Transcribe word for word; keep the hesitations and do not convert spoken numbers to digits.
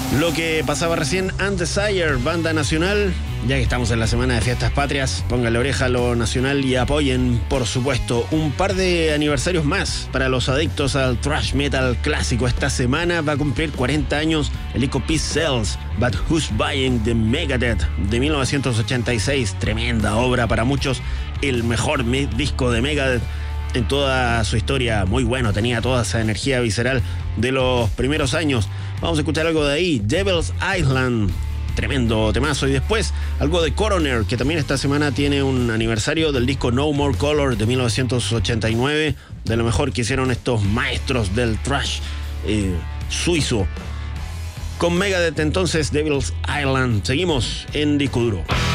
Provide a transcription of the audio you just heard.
Lo que pasaba recién, Undesire, banda nacional. Ya que estamos en la semana de fiestas patrias, pónganle oreja a lo nacional y apoyen, por supuesto, un par de aniversarios más para los adictos al thrash metal clásico. Esta semana va a cumplir cuarenta años el disco Peace Sells, But Who's Buying de Megadeth de mil novecientos ochenta y seis. Tremenda obra, para muchos el mejor disco de Megadeth en toda su historia. Muy bueno, tenía toda esa energía visceral de los primeros años. Vamos a escuchar algo de ahí, Devil's Island, tremendo temazo. Y después algo de Coroner, que también esta semana tiene un aniversario, del disco No More Color de mil novecientos ochenta y nueve, de lo mejor que hicieron estos maestros del thrash eh, suizo. Con Megadeth entonces, Devil's Island. Seguimos en Disco Duro.